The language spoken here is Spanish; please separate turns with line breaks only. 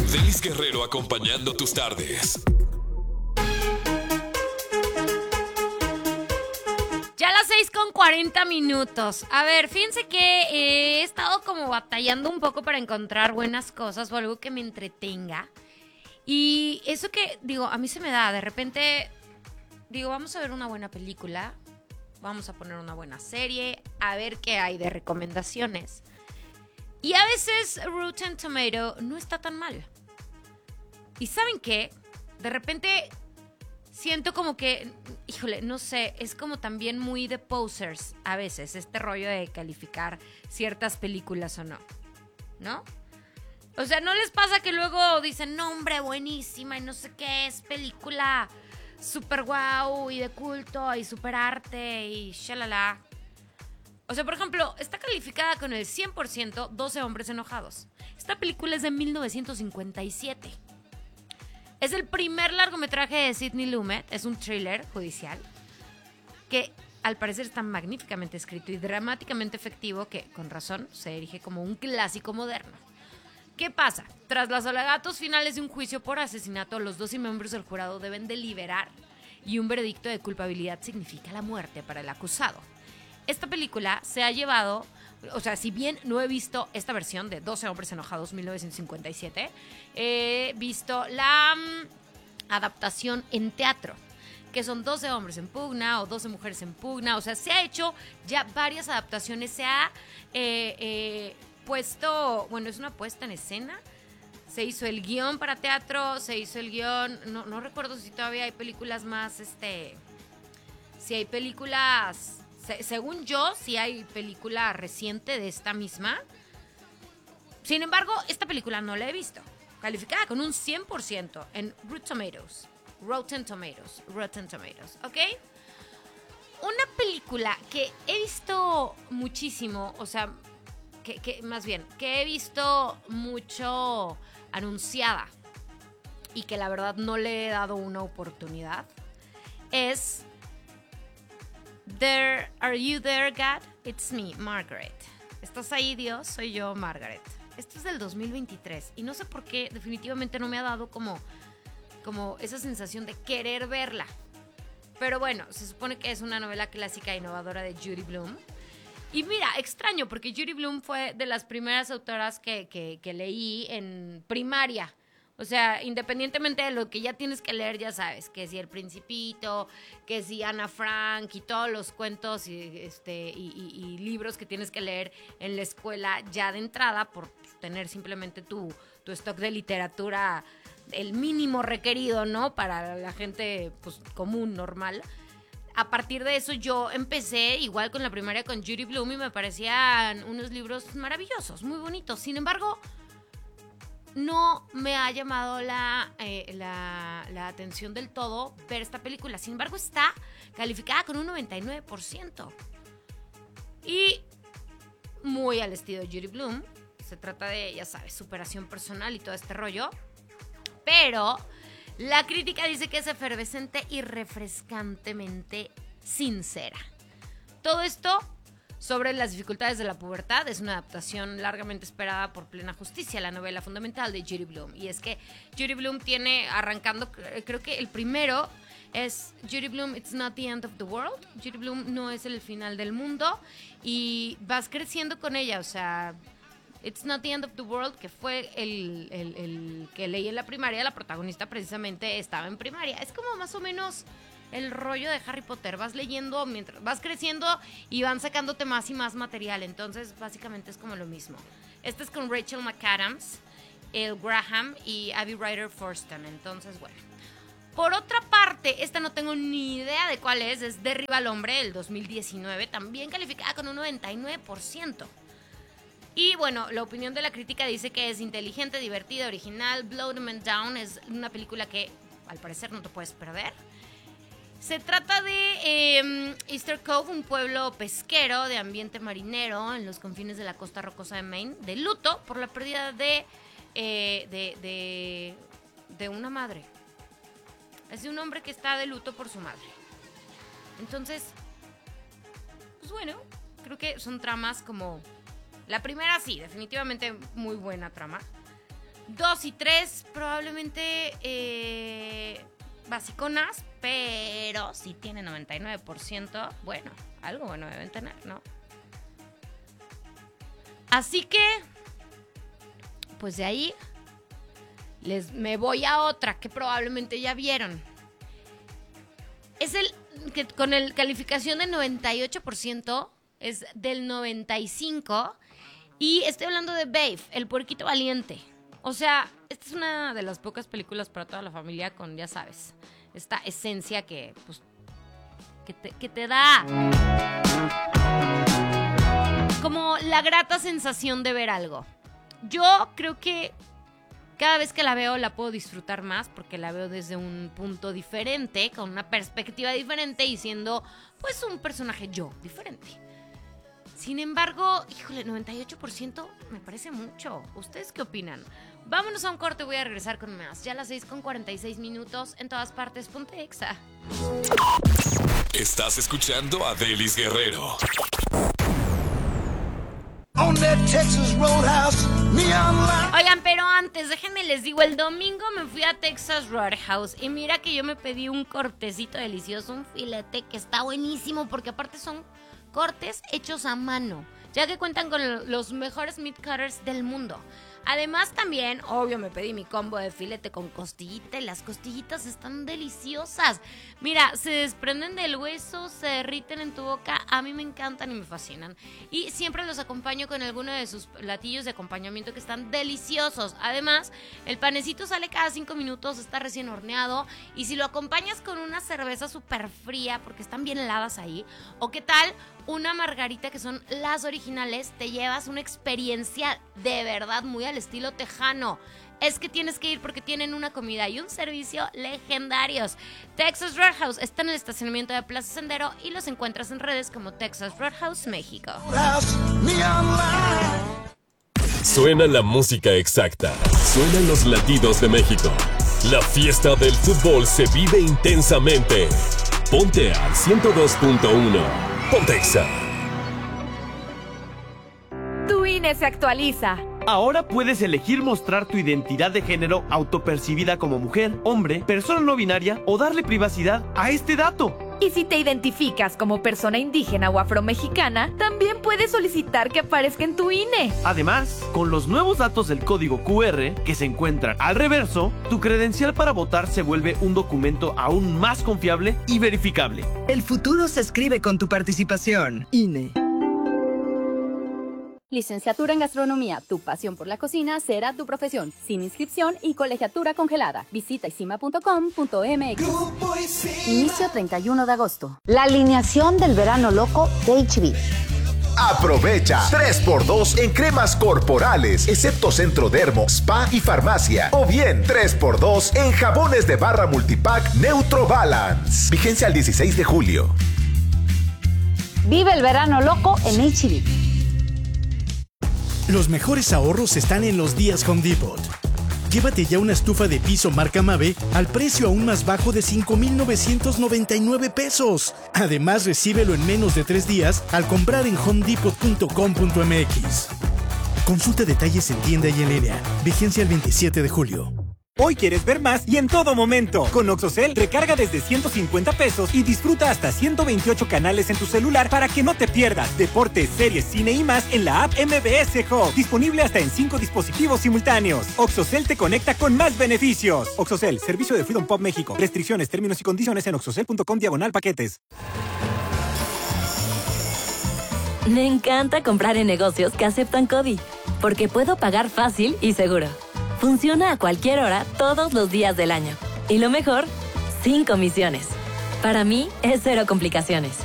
Delis Guerrero acompañando tus tardes.
Ya las 6:40. A ver, fíjense que he estado como batallando un poco para encontrar buenas cosas o algo que me entretenga. Y eso que, digo, a mí se me da, de repente, digo, vamos a ver una buena película, vamos a poner una buena serie, a ver qué hay de recomendaciones. Y a veces Rotten Tomato no está tan mal. ¿Y saben qué? De repente siento como que, híjole, no sé, es como también muy de posers a veces, este rollo de calificar ciertas películas o no, ¿no? O sea, ¿no les pasa que luego dicen, no, hombre, buenísima y no sé qué, es película súper guau y de culto y súper arte y shalala? O sea, por ejemplo, está calificada con el 100% 12 hombres enojados. Esta película es de 1957. Es el primer largometraje de Sidney Lumet. Es un thriller judicial que al parecer está magníficamente escrito y dramáticamente efectivo, que con razón se erige como un clásico moderno. ¿Qué pasa? Tras los alegatos finales de un juicio por asesinato, los 12 miembros del jurado deben deliberar y un veredicto de culpabilidad significa la muerte para el acusado. Esta película se ha llevado, o sea, si bien no he visto esta versión de 12 hombres enojados 1957, he visto la adaptación en teatro, que son 12 hombres en pugna o 12 mujeres en pugna. O sea, se ha hecho ya varias adaptaciones, se ha puesto, bueno, es una puesta en escena. Se hizo el guión para teatro, se hizo el guión, no recuerdo si todavía hay películas más, si hay películas... Según yo, sí hay película reciente de esta misma. Sin embargo, esta película no la he visto. Calificada con un 100% en Rotten Tomatoes, ¿ok? Una película que he visto muchísimo, o sea, más bien, que he visto mucho anunciada y que la verdad no le he dado una oportunidad, es... Are you there, God? It's me, Margaret. ¿Estás ahí, Dios? Soy yo, Margaret. Esto es del 2023 y no sé por qué definitivamente no me ha dado como esa sensación de querer verla. Pero bueno, se supone que es una novela clásica e innovadora de Judy Blume. Y mira, extraño, porque Judy Blume fue de las primeras autoras que leí en primaria. O sea, independientemente de lo que ya tienes que leer, ya sabes, que si El Principito, que si Ana Frank y todos los cuentos y libros que tienes que leer en la escuela ya de entrada por tener simplemente tu stock de literatura, el mínimo requerido, ¿no? Para la gente pues, común, normal. A partir de eso yo empecé igual con la primaria con Judy Blume y me parecían unos libros maravillosos, muy bonitos. Sin embargo... no me ha llamado la atención del todo ver esta película. Sin embargo, está calificada con un 99%. Y muy al estilo de Judy Blume. Se trata de, ya sabes, superación personal y todo este rollo. Pero la crítica dice que es efervescente y refrescantemente sincera. Todo esto... sobre las dificultades de la pubertad es una adaptación largamente esperada por Plena Justicia, la novela fundamental de Judy Blume. Y es que Judy Blume tiene arrancando, creo que el primero es Judy Blume, It's Not the End of the World. Judy Blume no es el final del mundo y vas creciendo con ella, o sea, It's Not the End of the World, que fue el que leí en la primaria, la protagonista precisamente estaba en primaria. Es como más o menos... el rollo de Harry Potter, vas leyendo mientras vas creciendo y van sacándote más y más material, entonces básicamente es como lo mismo. Este es con Rachel McAdams, El Graham y Abby Ryder Forston, entonces bueno. Por otra parte, esta no tengo ni idea de cuál es Derriba al Hombre, el 2019, también calificada con un 99%. Y bueno, la opinión de la crítica dice que es inteligente, divertida, original. Blow the Man Down es una película que al parecer no te puedes perder. Se trata de Easter Cove, un pueblo pesquero de ambiente marinero en los confines de la costa rocosa de Maine, de luto por la pérdida de una madre. Es de un hombre que está de luto por su madre. Entonces, pues bueno, creo que son tramas como... La primera sí, definitivamente muy buena trama. 2 y 3 probablemente basiconas, pero si tiene 99%, bueno, algo bueno deben tener, ¿no? Así que, pues de ahí me voy a otra que probablemente ya vieron. Es el que con el calificación del 98%, es del 95%, y estoy hablando de Babe, el puerquito valiente. O sea, esta es una de las pocas películas para toda la familia con, ya sabes, esta esencia que, pues, que te da como la grata sensación de ver algo. Yo creo que cada vez que la veo la puedo disfrutar más porque la veo desde un punto diferente, con una perspectiva diferente y siendo, pues, un personaje yo diferente. Sin embargo, híjole, 98% me parece mucho. ¿Ustedes qué opinan? Vámonos a un corte, voy a regresar con más. Ya a las 6:46 en todas partes. Ponte Exa.
Estás escuchando a Delis Guerrero.
Oigan, pero antes, déjenme les digo, el domingo me fui a Texas Roadhouse y mira que yo me pedí un cortecito delicioso, un filete que está buenísimo porque aparte son cortes hechos a mano, ya que cuentan con los mejores meat cutters del mundo. Además también, obvio, me pedí mi combo de filete con costillita y las costillitas están deliciosas. Mira, se desprenden del hueso, se derriten en tu boca, a mí me encantan y me fascinan. Y siempre los acompaño con alguno de sus platillos de acompañamiento que están deliciosos. Además, el panecito sale cada 5 minutos, está recién horneado. Y si lo acompañas con una cerveza súper fría, porque están bien heladas ahí, o qué tal una margarita que son las originales, te llevas una experiencia de verdad muy al estilo tejano. Es que tienes que ir porque tienen una comida y un servicio legendarios. Texas Roadhouse está en el estacionamiento de Plaza Sendero y los encuentras en redes como Texas Roadhouse México.
Suena la música exacta. Suenan los latidos de México. La fiesta del fútbol se vive intensamente. Ponte al 102.1. Ponte Exa.
Tu INE se actualiza.
Ahora puedes elegir mostrar tu identidad de género autopercibida como mujer, hombre, persona no binaria o darle privacidad a este dato.
Y si te identificas como persona indígena o afromexicana, también puedes solicitar que aparezca en tu INE.
Además, con los nuevos datos del código QR que se encuentran al reverso, tu credencial para votar se vuelve un documento aún más confiable y verificable.
El futuro se escribe con tu participación. INE.
Licenciatura en Gastronomía, tu pasión por la cocina será tu profesión, sin inscripción y colegiatura congelada. Visita isima.com.mx. Inicio 31 de agosto.
La alineación del verano loco de HB.
Aprovecha 3x2 en cremas corporales, excepto Centrodermo, Spa y Farmacia. O bien 3x2 en jabones de barra multipack Neutro Balance. Vigencia al 16 de julio.
Vive el verano loco en HB.
Los mejores ahorros están en los días Home Depot. Llévate ya una estufa de piso marca Mave al precio aún más bajo de $5,999. Además, recíbelo en menos de 3 días al comprar en homedepot.com.mx. Consulta detalles en tienda y en línea. Vigencia el 27 de julio.
Hoy quieres ver más y en todo momento. Con Oxocel, recarga desde 150 pesos y disfruta hasta 128 canales en tu celular para que no te pierdas deportes, series, cine y más en la app MBS Hub. Disponible hasta en 5 dispositivos simultáneos. Oxocel te conecta con más beneficios. Oxocel, servicio de Freedom Pop México. Restricciones, términos y condiciones en oxocel.com/paquetes.
Me encanta comprar en negocios que aceptan CODI, porque puedo pagar fácil y seguro. Funciona a cualquier hora, todos los días del año. Y lo mejor, sin comisiones. Para mí, es cero complicaciones.